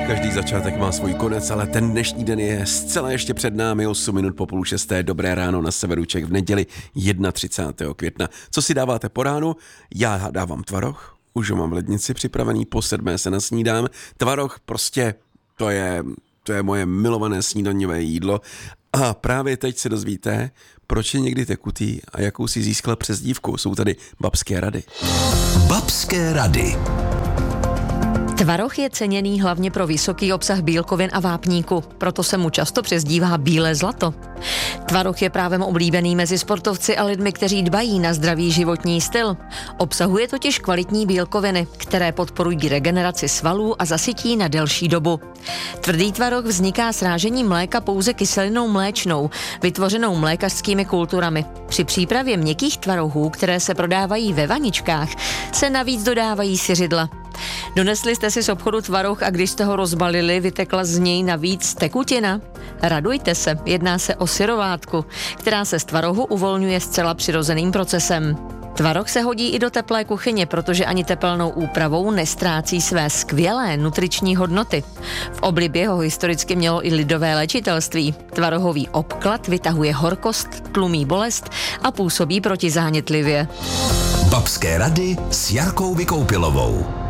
Každý začátek má svůj konec, ale ten dnešní den je zcela ještě před námi. 8 minut po 5:30. Dobré ráno na severu Čech v neděli 31. května. Co si dáváte po ránu? Já dávám tvaroh, už ho mám v lednici připravený, po 7 se nasnídám. Tvaroh prostě, to je moje milované snídaňové jídlo. A právě teď se dozvíte, proč je někdy tekutý a jakou si získal přezdívku. Jsou tady babské rady. Babské rady. Tvaroh je ceněný hlavně pro vysoký obsah bílkovin a vápníku, proto se mu často přezdívá bílé zlato. Tvaroh je právem oblíbený mezi sportovci a lidmi, kteří dbají na zdravý životní styl. Obsahuje totiž kvalitní bílkoviny, které podporují regeneraci svalů a zasytí na delší dobu. Tvrdý tvaroh vzniká srážením mléka pouze kyselinou mléčnou, vytvořenou mlékařskými kulturami. Při přípravě měkkých tvarohů, které se prodávají ve vaničkách, se navíc dodávají siřidla. Donesli jste si z obchodu tvaroh a když jste ho rozbalili, vytekla z něj navíc tekutina? Radujte se, jedná se o syrovátku, která se z tvarohu uvolňuje zcela přirozeným procesem. Tvaroh se hodí i do teplé kuchyně, protože ani tepelnou úpravou nestrácí své skvělé nutriční hodnoty. V oblibě ho historicky mělo i lidové léčitelství. Tvarohový obklad vytahuje horkost, tlumí bolest a působí protizánětlivě. Babské rady s Jarkou Vykoupilovou.